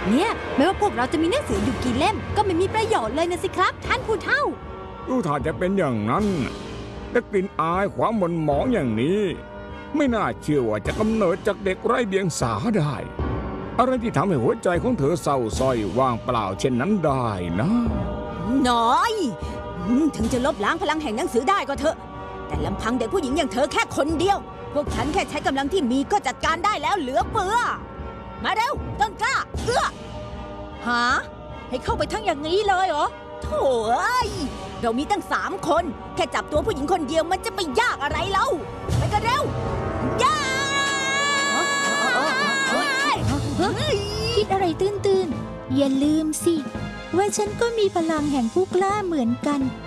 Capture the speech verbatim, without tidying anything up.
เนี่ยไม่ว่าพวกเราจะมีหนังสืออยู่กี่เล่มก็ไม่มีประโยชน์เลยนะสิครับท่านผู้เฒ่าดูท่าจะเป็นอย่างนั้นแต่กลิ่นอายความหม่นหมองอย่างนี้ไม่น่าเชื่อว่าจะกำเนิดจากเด็กไร้เดียงสาได้อะไรที่ทำให้หัวใจของเธอเศร้าส้อยว่างเปล่าเช่นนั้นได้นะน้อยถึงจะลบล้างพลังแห่งหนังสือได้ก็เถอะแต่ลำพังเด็กผู้หญิงอย่างเธอแค่คนเดียวพวกฉันแค่ใช้กำลังที่มีก็จัดการได้แล้วเหลือเฟือมาเร็วต้นกล้าเอื้อหาให้เข้าไปทั้งอย่างนี้เลยเหรอโถ่เอ้ยเรามีตั้งสามคนแค่จับตัวผู้หญิงคนเดียวมันจะไปยากอะไรเล่าไปกันเร็วย่าคิดอะไรตื้นๆอย่าลืมสิว่าฉันก็มีพลังแห่งผู้กล้าเหมือนกัน